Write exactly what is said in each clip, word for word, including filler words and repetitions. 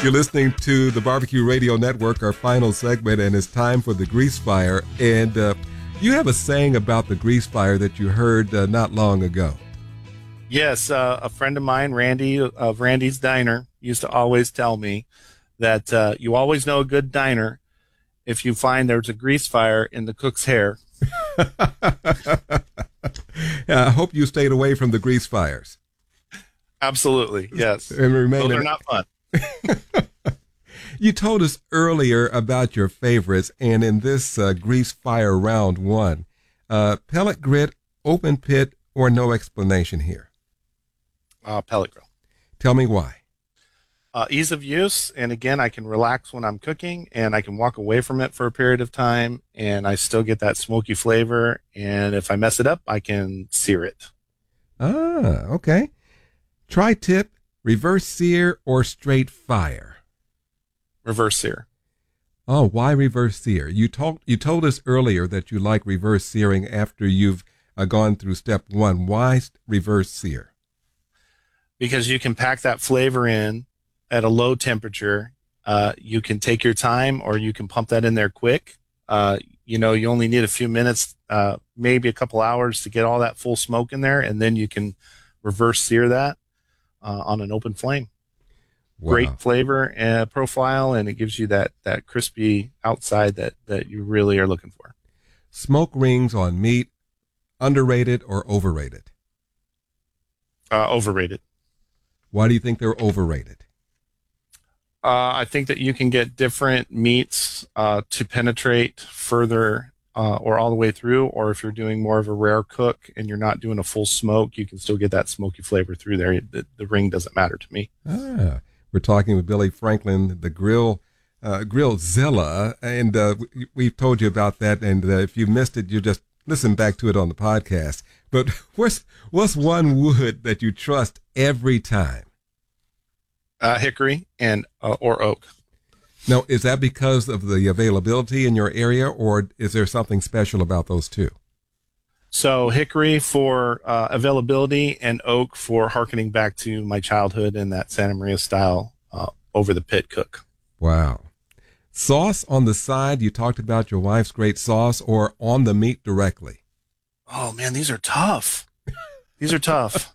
You're listening to the Barbecue Radio Network, our final segment, and it's time for the grease fire. And uh, you have a saying about the grease fire that you heard uh, not long ago. Yes, uh, a friend of mine, Randy of Randy's Diner, used to always tell me that uh, you always know a good diner if you find there's a grease fire in the cook's hair. I hope you stayed away from the grease fires. Absolutely, yes. And remain Those are not fun. You told us earlier about your favorites, and in this uh, grease fire round one, uh, pellet grit, open pit, or no explanation here? Uh, pellet grill. Tell me why. Uh, ease of use, and again, I can relax when I'm cooking, and I can walk away from it for a period of time, and I still get that smoky flavor, and if I mess it up, I can sear it. Ah, okay. Tri-tip, reverse sear, or straight fire? Reverse sear. Oh, why reverse sear? You told you told us earlier that you like reverse searing after you've uh, gone through step one. Why reverse sear? Because you can pack that flavor in at a low temperature. Uh, you can take your time, or you can pump that in there quick. Uh, you know, you only need a few minutes, uh, maybe a couple hours to get all that full smoke in there, and then you can reverse sear that uh, on an open flame. Wow. Great flavor and profile, and it gives you that that crispy outside that that you really are looking for. Smoke rings on meat, underrated or overrated? Uh, overrated. Why do you think they're overrated? Uh, I think that you can get different meats uh, to penetrate further uh, or all the way through, or if you're doing more of a rare cook and you're not doing a full smoke, you can still get that smoky flavor through there. The, the ring doesn't matter to me. Ah, we're talking with Billy Franklin, the grill, uh, Grillzilla, and uh, we, we've told you about that, and uh, if you missed it, you just listen back to it on the podcast. But what's, what's one wood that you trust every time? Uh, hickory and uh, or oak. Now, is that because of the availability in your area, or is there something special about those two? So hickory for uh, availability, and oak for hearkening back to my childhood and that Santa Maria style uh, over the pit cook. Wow. Sauce on the side, you talked about your wife's great sauce, or on the meat directly? Oh, man, these are tough. These are tough.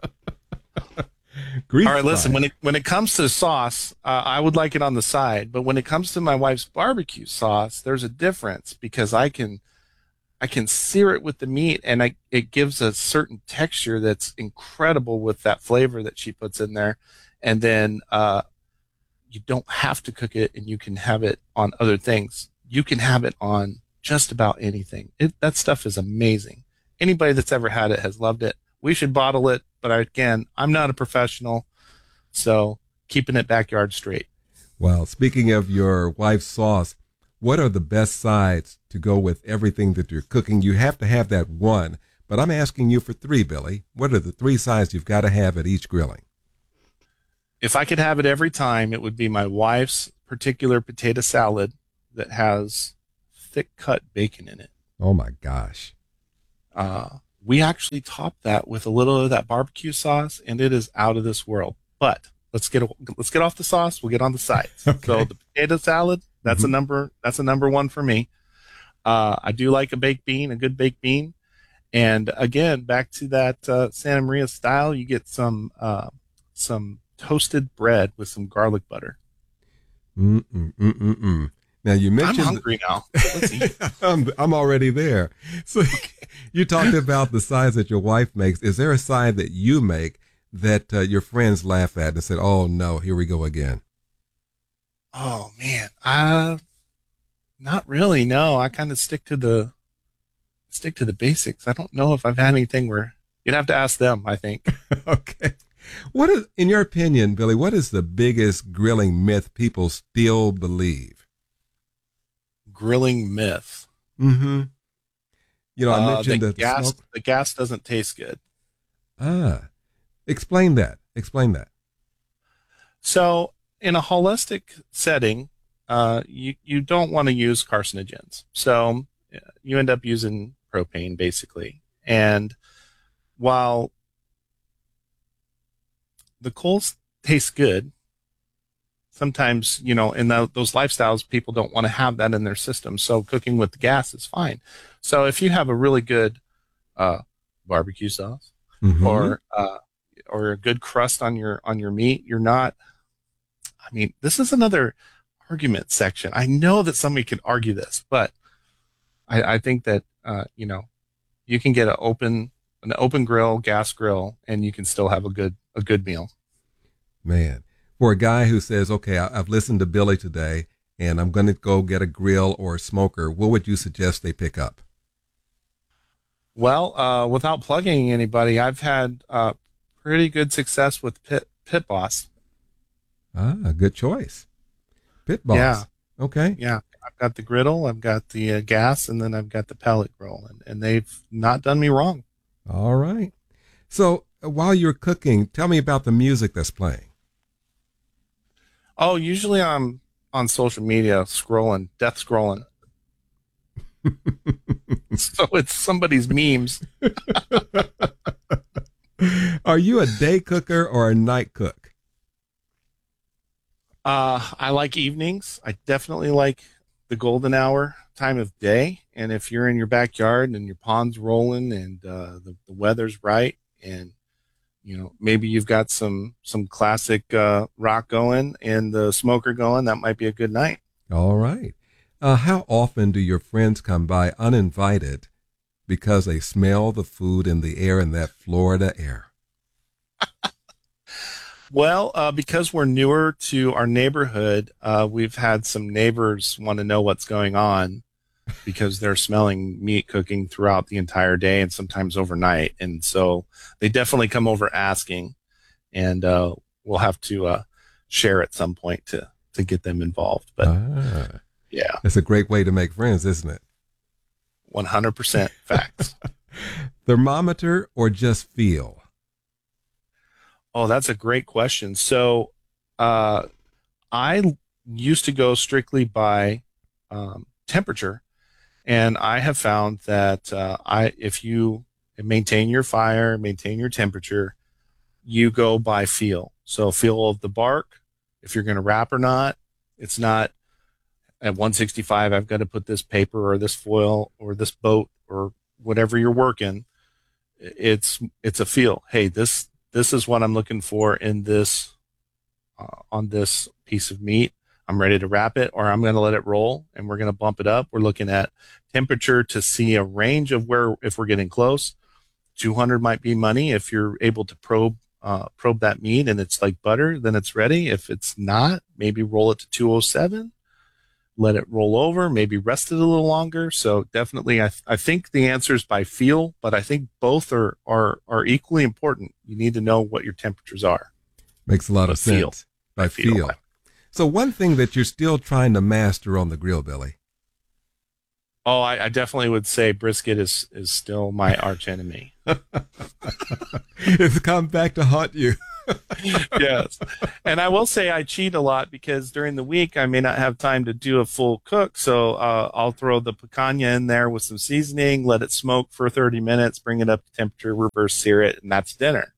Grease All right, listen, fire. when it when it comes to sauce, uh, I would like it on the side, but when it comes to my wife's barbecue sauce, there's a difference, because I can I can sear it with the meat, and I, it gives a certain texture that's incredible with that flavor that she puts in there. And then uh, you don't have to cook it, and you can have it on other things. You can have it on just about anything. It, that stuff is amazing. Anybody that's ever had it has loved it. We should bottle it, but again, I'm not a professional, so keeping it backyard straight. Well, speaking of your wife's sauce, what are the best sides to go with everything that you're cooking? You have to have that one, but I'm asking you for three, Billy. What are the three sides you've got to have at each grilling? If I could have it every time, it would be my wife's particular potato salad that has thick cut bacon in it. Oh my gosh. Uh, we actually top that with a little of that barbecue sauce, and it is out of this world. But let's get let's get off the sauce. We'll get on the sides. Okay. So the potato salad, that's mm-hmm. a number. That's a number one for me. Uh, I do like a baked bean, a good baked bean, and again, back to that uh, Santa Maria style. You get some uh, some toasted bread with some garlic butter. Mm mm mm mm mm. Now you mentioned. I'm hungry now. Let's eat. I'm, I'm already there. So you talked about the sides that your wife makes. Is there a side that you make that uh, your friends laugh at and said, "Oh no, here we go again"? Oh man, uh, not really. No, I kind of stick to the stick to the basics. I don't know if I've had anything where you'd have to ask them, I think. Okay. What is, in your opinion, Billy? What is the biggest grilling myth people still believe? Grilling myth. Mm-hmm. You know, I uh, mentioned the that gas. the, smoke... the gas doesn't taste good. Ah, explain that. Explain that. So, in a holistic setting, uh, you you don't want to use carcinogens. So you end up using propane, basically. And while the coals taste good, sometimes, you know, in the, those lifestyles, people don't want to have that in their system. So cooking with the gas is fine. So if you have a really good uh, barbecue sauce mm-hmm. or uh, or a good crust on your on your meat, you're not. I mean, this is another argument section. I know that somebody can argue this, but I, I think that uh, you know, you can get an open an open grill, gas grill, and you can still have a good a good meal. Man, for a guy who says, okay, I, I've listened to Billy today and I'm going to go get a grill or a smoker, what would you suggest they pick up? Well, uh, without plugging anybody, I've had uh, pretty good success with Pit, Pit Boss. Ah, good choice. Pit Boss. Yeah. Okay. Yeah. I've got the griddle, I've got the uh, gas, and then I've got the pellet grill, and, and they've not done me wrong. All right. So uh, while you're cooking, tell me about the music that's playing. Oh, usually I'm on social media scrolling, death scrolling. So it's somebody's memes. Are you a day cooker or a night cook? Uh, I like evenings. I definitely like the golden hour time of day. And if you're in your backyard and your pond's rolling and uh, the, the weather's right, and you know, maybe you've got some some classic uh, rock going and the smoker going, that might be a good night. All right. Uh, how often do your friends come by uninvited because they smell the food in the air in that Florida air? Well, uh, because we're newer to our neighborhood, uh, we've had some neighbors want to know what's going on because they're smelling meat cooking throughout the entire day and sometimes overnight. And so they definitely come over asking, and uh, we'll have to uh, share at some point to, to get them involved. But ah, yeah, it's a great way to make friends, isn't it? one hundred percent facts. Thermometer or just feel? Oh, that's a great question. So uh, I used to go strictly by um, temperature, and I have found that uh, I if you maintain your fire, maintain your temperature, you go by feel. So feel of the bark, if you're going to wrap or not. It's not at one sixty-five, I've got to put this paper or this foil or this boat or whatever you're working. It's it's a feel. Hey, this this is what I'm looking for in this uh, on this piece of meat. I'm ready to wrap it, or I'm going to let it roll, and we're going to bump it up. We're looking at temperature to see a range of where, if we're getting close. two hundred might be money. If you're able to probe uh, probe that meat and it's like butter, then it's ready. If it's not, maybe roll it to two oh seven. Let it roll over, maybe rest it a little longer. So definitely, I, th- I think the answer is by feel, but I think both are, are, are equally important. You need to know what your temperatures are. Makes a lot By of feel. sense. By, by feel. feel. So one thing that you're still trying to master on the grill, Billy. Oh, I, I definitely would say brisket is, is still my arch enemy. It's come back to haunt you. Yes. And I will say I cheat a lot because during the week I may not have time to do a full cook. So uh, I'll throw the picanha in there with some seasoning, let it smoke for thirty minutes, bring it up to temperature, reverse sear it, and that's dinner.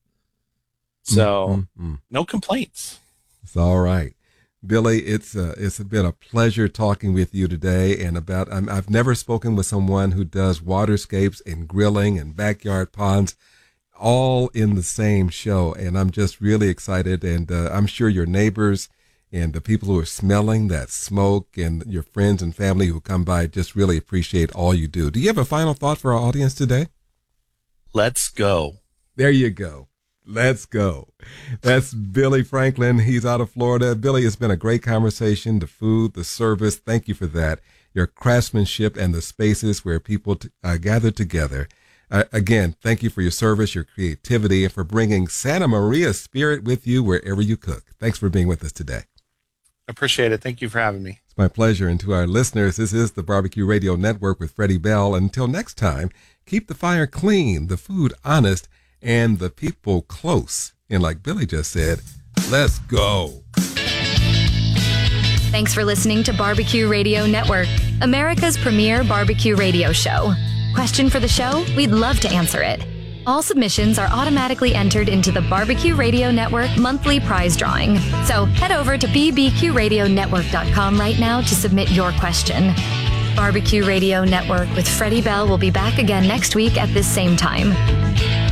So mm-hmm. No complaints. It's all right. Billy, it's uh, it's been a pleasure talking with you today. And about I'm, I've never spoken with someone who does waterscapes and grilling and backyard ponds all in the same show. And I'm just really excited. And uh, I'm sure your neighbors and the people who are smelling that smoke and your friends and family who come by just really appreciate all you do. Do you have a final thought for our audience today? Let's go. There you go. Let's go. That's Billy Franklin. He's out of Florida. Billy, it's been a great conversation. The food, the service. Thank you for that. Your craftsmanship and the spaces where people t- uh, gather together. Uh, again, thank you for your service, your creativity, and for bringing Santa Maria spirit with you wherever you cook. Thanks for being with us today. Appreciate it. Thank you for having me. It's my pleasure. And to our listeners, this is the Barbecue Radio Network with Freddie Bell. Until next time, keep the fire clean, the food honest, and the people close. And like Billy just said, let's go. Thanks for listening to Barbecue Radio Network, America's premier barbecue radio show. Question for the show? We'd love to answer it. All submissions are automatically entered into the Barbecue Radio Network monthly prize drawing. So head over to b b q radio network dot com right now to submit your question. Barbecue Radio Network with Freddie Bell will be back again next week at this same time.